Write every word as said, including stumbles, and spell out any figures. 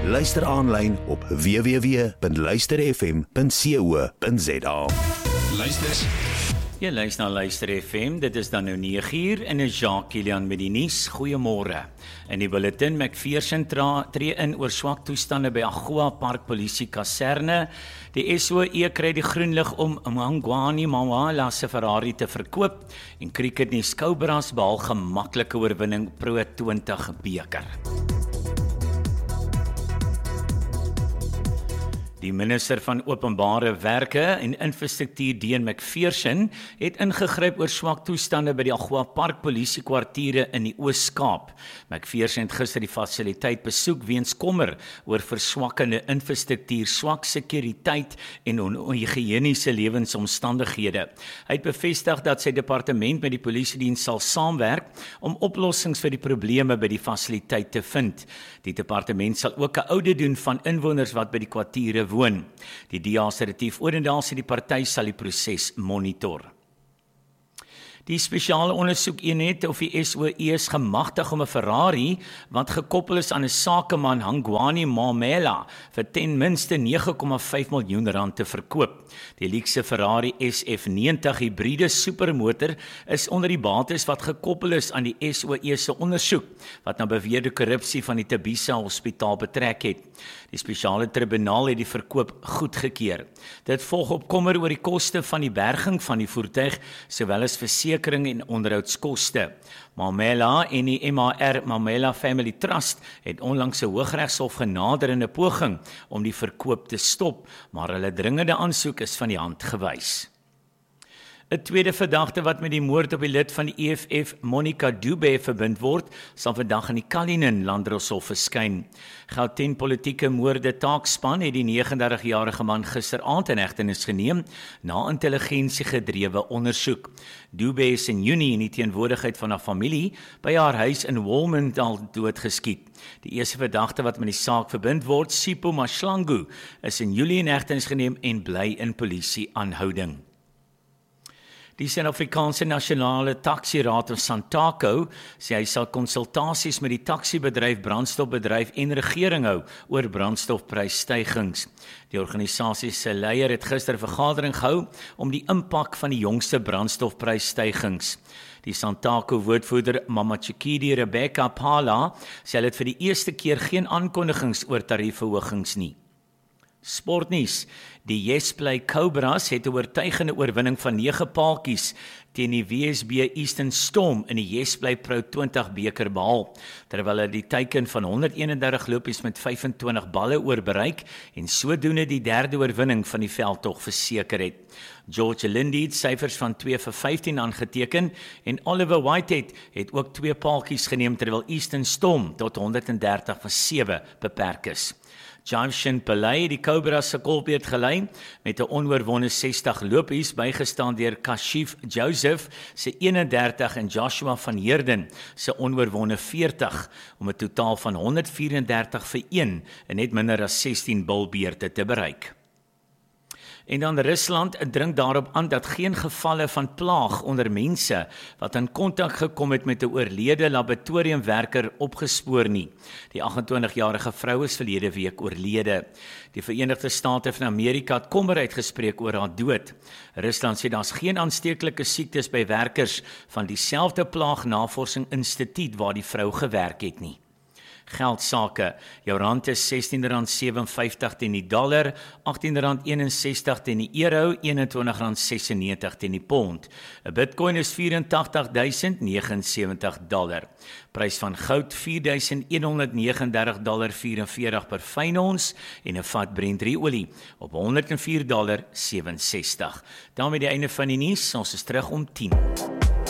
Luister aanlyn op w w w punt luister f m punt co punt z a. Luister. Jy luister na Luister F M, dit is dan nou nege uur en is Jacques Kilian met die nuus. Goeiemôre. In die bulletin McPherson tree in oor swak toestande by Agua Park Polisie Kaserne. Die S O E kry die groen lig om Mangwani Mawala se Ferrari te verkoop en cricket nuus Cobras behaal gemaklike oorwinning Pro twintig beker. Die minister van Openbare Werke en Infrastruktuur Dean McPherson het ingegryp oor swak toestande by die Agua Park Polisie kwartiere in die Oos-Kaap. McPherson het gister die fasiliteit besoek weens kommer oor verswakkende infrastruktuur, swak sekuriteit en onhygiëniese lewensomstandighede. Hy het bevestig dat sy departement met die polisiediens sal saamwerk om oplossings vir die probleme by die fasiliteit te vind. Die departement sal ook 'n audit doen van inwoners wat by die kwartiere woon. Die D A se Retief Odendaal sê die party sal die proses monitor. Die spesiale ondersoekeenheid of die S O E is gemagtig om 'n Ferrari wat gekoppel is aan 'n sakeman Hangwani Mamela vir ten minste nege komma vyf miljoen rand te verkoop. Die luukse Ferrari S F negentig hybride supermotor is onder die bates wat gekoppel is aan die S O E se ondersoek wat na beweerde korrupsie van die Thabisa Hospitaal betrek het. Die spesiale tribunaal het die verkoop goedgekeur. Dit volg op kommer oor die koste van die berging van die voertuig, sowel as versekering en onderhoudskoste. Mamela en die M A R Mamela Family Trust het onlangs 'n Hooggeregshof genader in 'n poging om die verkoop te stop, maar hulle dringende aansoek is van die hand gewys. 'n Tweede verdagte wat met die moord op die lid van die E F F, Monica Dube, verbind word, sal vandag in die Cullinan Landdroshof verskyn. Gauteng politieke moorde taakspan het die nege en dertig-jarige man gisteraand in hegtenis geneem na intelligensiegedrewe ondersoek. Dube is in Junie in die teenwoordigheid van haar familie by haar huis in Wolmendal doodgeskiet. Die eerste verdagte wat met die saak verbind word, Sipho Mashlangu, is in Julie in hegtenis geneem en bly in polisie aanhouding. Die Suid-Afrikaanse Nasionale Taxiraad of SANTACO sê hy sal konsultasies met die taxibedryf, brandstofbedryf en regering hou oor brandstofprysstygings. Die organisasie se leier het gister 'n vergadering gehou om die impak van die jongste brandstofprysstygings. Die SANTACO woordvoerder Mamachikidi Rebecca Phala sê hulle het vir die eerste keer geen aankondigings oor tariefverhogings nie. Sportnuus. Die Yesplay Cobras het 'n oortuigende oorwinning van nege paaltjies teen die W S B Eastern Storm in die Yesplay Pro twintig beker behaal, terwyl hulle die teiken van honderdeenendertig lopies met vyf en twintig balle oorbereik en sodoende die derde oorwinning van die veldtog verseker het. George Lindy het syfers van twee vir vyftien aangeteken en Oliver Whitehead het ook twee paaltjies geneem terwyl Eastern Storm tot honderddertig vir sewe beperk is. Jamshin Pillay, die Cobras se kolbeerd gelei met 'n onoorwonde sestig lopies, bygestaan deur Kashif Joseph se eenendertig en Joshua van Heerden se onoorwonde veertig om 'n totaal van honderdvierendertig vir een en net minder as sestien bilbeerte te bereik. En dan Rusland dring daarop aan dat geen gevalle van plaag onder mense wat in kontak gekom het met 'n oorlede laboratoriumwerker opgespoor nie. Die agt-en-twintig-jarige vrou is verlede week oorlede. Die Verenigde State van Amerika het kommer uitgespreek oor haar dood. Rusland sê daar's geen aansteeklike siektes by werkers van dieselfde plaagnavorsing instituut waar die vrou gewerk het nie. Geldsake, jou rand is sestien rand sewenvyftig teen die dollar, agttien rand eenensestig teen die euro, eenentwintig rand sesennegentig teen die pond. 'n Bitcoin is vyfentagtig duisend negenensewentig dollar. Prys van goud vier duisend honderd negenendertig dollar vierenveertig per fyn ons en 'n vat Brent olie op honderd vier dollar sewensestig. daarmee die einde van die nuus, ons is terug om tien.